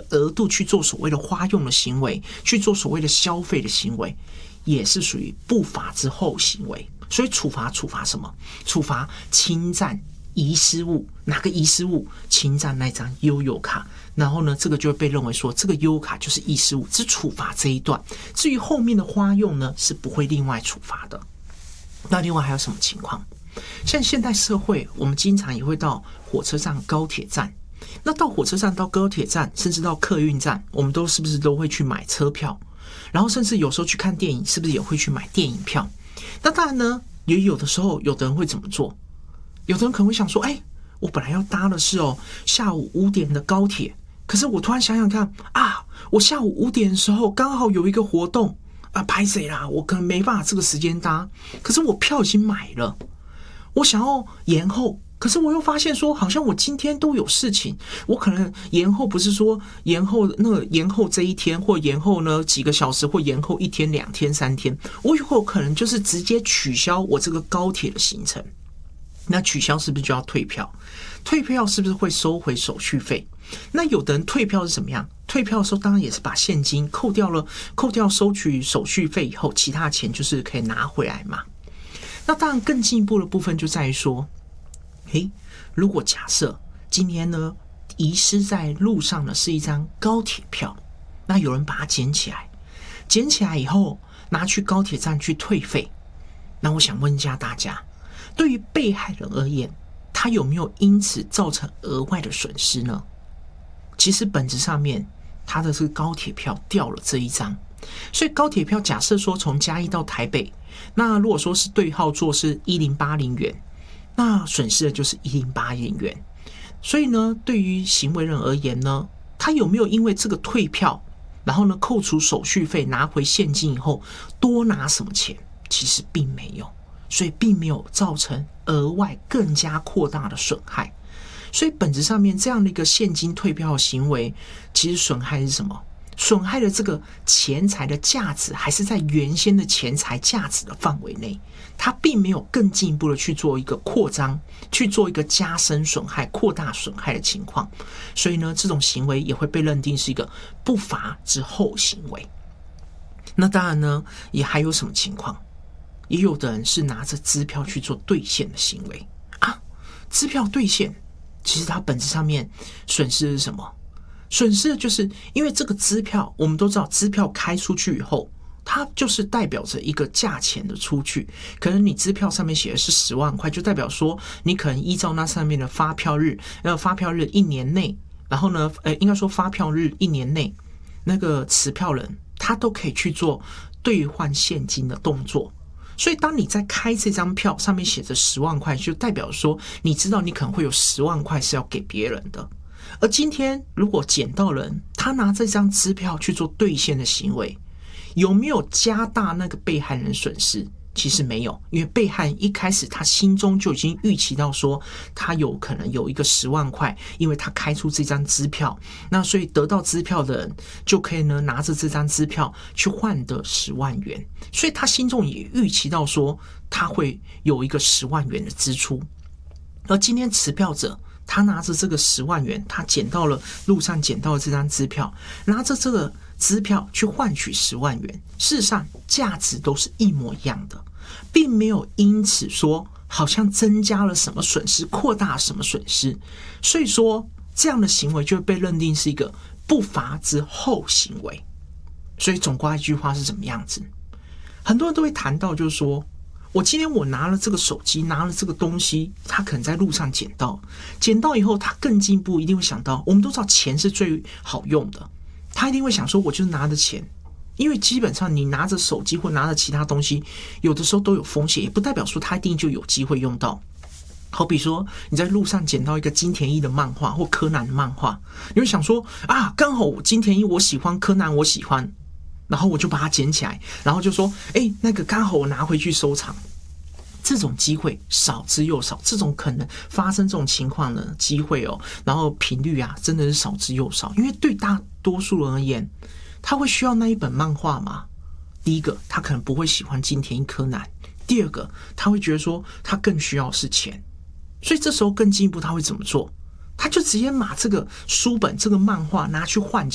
额度去做所谓的花用的行为，去做所谓的消费的行为，也是属于不法之后行为。所以处罚什么？处罚侵占遗失物。哪个遗失物？侵占那张悠游卡，然后呢，这个就会被认为说这个悠游卡就是遗失物，只处罚这一段。至于后面的花用呢，是不会另外处罚的。那另外还有什么情况？像现代社会，我们经常也会到火车站、高铁站。那到火车站、到高铁站，甚至到客运站，我们是不是都会去买车票？然后甚至有时候去看电影，是不是也会去买电影票？那当然呢，也有的时候，有的人会怎么做？有的人可能会想说，我本来要搭的是下午5点的高铁，可是我突然想想看啊，我下午5点的时候刚好有一个活动啊，拍谁啦？我可能没办法这个时间搭，可是我票已经买了，我想要延后。可是我又发现说，好像我今天都有事情，我可能延后不是说延后这一天，或延后呢几个小时，或延后1天、2天、3天，我有可能就是直接取消我这个高铁的行程。那取消是不是就要退票？退票是不是会收回手续费？那有的人退票是怎么样？退票的时候当然也是把现金扣掉收取手续费以后，其他钱就是可以拿回来嘛。那当然更进一步的部分就在于说，如果假设今天呢遗失在路上的是一张高铁票，那有人把它捡起来以后拿去高铁站去退费，那我想问一下大家，对于被害人而言，他有没有因此造成额外的损失呢？其实本质上面，他的这个高铁票掉了这一张，所以高铁票假设说从嘉义到台北，那如果说是对号座是1080元，那损失的就是1080元。所以呢，对于行为人而言呢，他有没有因为这个退票，然后呢扣除手续费拿回现金以后多拿什么钱？其实并没有，所以并没有造成额外更加扩大的损害。所以本质上面这样的一个现金退票的行为，其实损害是什么？损害的这个钱财的价值还是在原先的钱财价值的范围内，它并没有更进一步的去做一个扩张，去做一个加深损害、扩大损害的情况。所以呢，这种行为也会被认定是一个不法之后行为。那当然呢，也还有什么情况？也有的人是拿着支票去做兑现的行为啊。支票兑现，其实它本质上面损失是什么？损失的就是因为这个支票，我们都知道支票开出去以后，它就是代表着一个价钱的出去。可能你支票上面写的是10万块，就代表说你可能依照那上面的发票日1年内，然后呢，应该说发票日1年内，那个持票人他都可以去做兑换现金的动作。所以当你在开这张票上面写着10万块，就代表说你知道你可能会有10万块是要给别人的。而今天如果捡到人，他拿这张支票去做兑现的行为，有没有加大那个被害人损失？其实没有，因为被害人一开始他心中就已经预期到说他有可能有一个10万块，因为他开出这张支票，那所以得到支票的人就可以呢拿着这张支票去换得10万元，所以他心中也预期到说他会有一个10万元的支出。而今天持票者他拿着这个10万元，他路上捡到了这张支票，拿着这个支票去换取10万元，事实上价值都是一模一样的，并没有因此说好像增加了什么损失，扩大了什么损失。所以说这样的行为就会被认定是一个不法之后行为。所以总括一句话是怎么样子？很多人都会谈到就是说，我今天我拿了这个手机，拿了这个东西，他可能在路上捡到以后，他更进一步一定会想到，我们都知道钱是最好用的，他一定会想说我就是拿着钱，因为基本上你拿着手机或拿着其他东西，有的时候都有风险，也不代表说他一定就有机会用到。好比说你在路上捡到一个金田一的漫画或柯南的漫画，你会想说啊，刚好金田一我喜欢，柯南我喜欢，然后我就把它捡起来，然后就说那个刚好我拿回去收藏。这种机会少之又少，这种可能发生这种情况的机会然后频率真的是少之又少。因为对大多数人而言，他会需要那一本漫画吗？第一个，他可能不会喜欢金田一柯南；第二个，他会觉得说他更需要是钱，所以这时候更进一步他会怎么做？他就直接把这个书本这个漫画拿去换